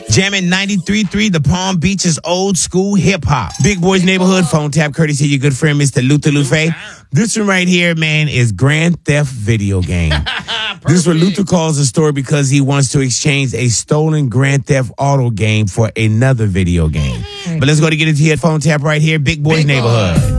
Jamming 93.3, the Palm Beaches old school hip hop. Big Boys Neighborhood phone tap courtesy of your good friend, Mr. Luther Lufe. This one right here, man, is Grand Theft Video Game. This is what Luther calls a story because he wants to exchange a stolen Grand Theft Auto game for another video game. But let's go to get into your phone tap right here, Big Boys Neighborhood.